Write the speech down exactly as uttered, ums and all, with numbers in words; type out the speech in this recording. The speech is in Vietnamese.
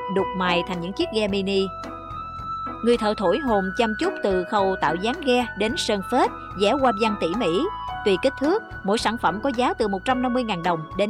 đục mài thành những chiếc ghe mini. Người thợ thổi hồn chăm chút từ khâu tạo dáng ghe đến sơn phết, vẽ hoa văn tỉ mỉ. Tùy kích thước, mỗi sản phẩm có giá từ một trăm năm mươi nghìn đồng đến